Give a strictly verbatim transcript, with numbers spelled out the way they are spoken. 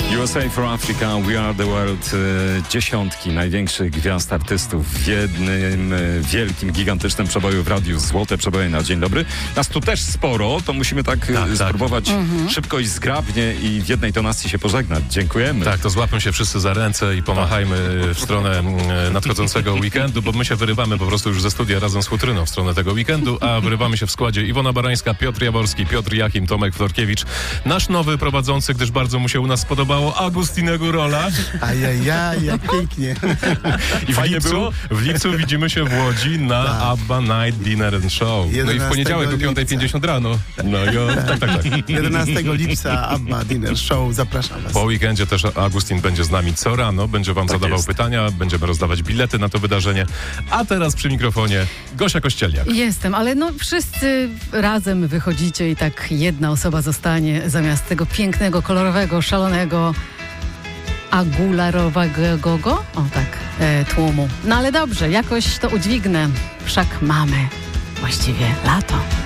U S A for Africa, We Are the World. Dziesiątki największych gwiazd artystów w jednym wielkim, gigantycznym przeboju w radiu. Złote przeboje na dzień dobry. Nas tu też sporo, to musimy tak, tak spróbować tak. szybko i zgrabnie i w jednej tonacji się pożegnać. Dziękujemy. Tak, to złapmy się wszyscy za ręce i pomachajmy w stronę nadchodzącego weekendu, bo my się wyrywamy po prostu już ze studia razem z Futryną w stronę tego weekendu, a wyrywamy się w składzie Iwona Barańska, Piotr Jaworski, Piotr Jakim, Tomek Florkiewicz, nasz nowy prowadzący, gdyż bardzo mu się u nas spodobało, Agustin Górola. Ajajaj, jak pięknie. I w lipcu, w lipcu widzimy się w Łodzi na tak. ABBA Night Dinner and Show. No i w poniedziałek o piąta pięćdziesiąt rano. No jo, tak, tak, tak. jedenastego lipca ABBA Dinner Show. Zapraszam was. Po weekendzie też Agustin będzie z nami co rano. Będzie wam tak zadawał jest. pytania. Będziemy rozdawać bilety na to wydarzenie. A teraz przy mikrofonie Gosia Kościelniak. Jestem, ale no wszyscy razem wychodzicie i tak jedna osoba zostanie zamiast tego pięknego, kolorowego, szalonego agularowego, o tak, e, tłumu. No ale dobrze, jakoś to udźwignę. Wszak mamy właściwie lato.